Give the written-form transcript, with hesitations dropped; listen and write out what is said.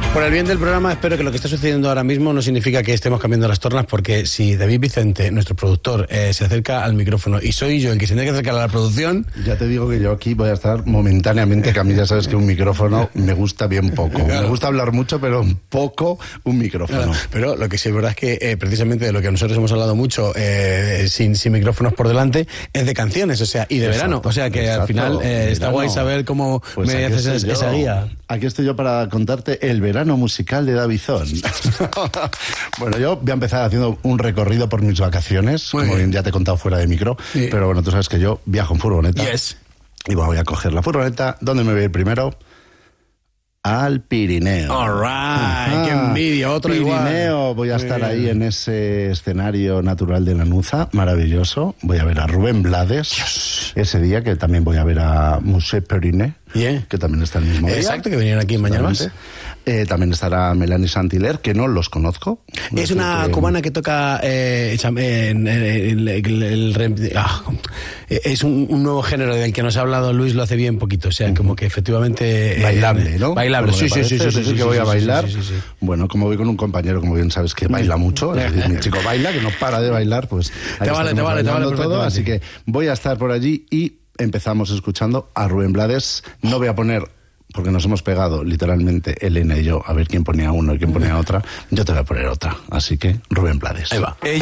Por el bien del programa, espero que lo que está sucediendo ahora mismo no significa que estemos cambiando las tornas, porque si David Vicente, nuestro productor, se acerca al micrófono y soy yo el que se tiene que acercar a la producción... Ya te digo que yo aquí voy a estar momentáneamente, que a mí ya sabes que un micrófono me gusta bien poco. Claro. Me gusta hablar mucho, pero poco un micrófono. Claro, pero lo que sí es verdad es que precisamente de lo que nosotros hemos hablado mucho, sin micrófonos por delante, es de canciones, o sea, y de verano. O sea que al final está guay saber cómo pues me haces esa guía. Aquí estoy yo para contarte el verano musical de Davizón. Bueno, yo voy a empezar haciendo un recorrido por mis vacaciones, Muy como bien. ya te he contado fuera de micro, Sí. pero bueno, tú sabes que yo viajo en furgoneta. Yes. Y bueno, voy a coger la furgoneta. ¿Dónde me voy a ir primero? Al Pirineo. All right, qué envidia, otro Pirineo, igual. voy a Muy estar bien. ahí en ese escenario natural de Lanuza, maravilloso. Voy a ver a Rubén Blades ese día, que también voy a ver a Musée Periné, Bien. que también está el mismo día. Exacto, que vinieron aquí mañana más. También estará Melanie Saint-Hilaire, que no los conozco. No Es sé una qué- cubana que toca es un nuevo género del que nos ha hablado Luis, lo hace bien poquito, o sea, como que efectivamente... Bailable, ¿no? Bailable, Como me sí, parece, es decir, que voy a bailar. sí. Bueno, como voy con un compañero, como bien sabes, que baila mucho, es decir, mi chico baila, que no para de bailar, pues ahí Te vale, estaremos te vale bailando todo, perfectamente. así que voy a estar por allí y empezamos escuchando a Rubén Blades. No voy a poner, porque nos hemos pegado literalmente Elena y yo, a ver quién ponía uno y quién ponía otra. Yo te voy a poner otra, así que Rubén Blades. Ahí va.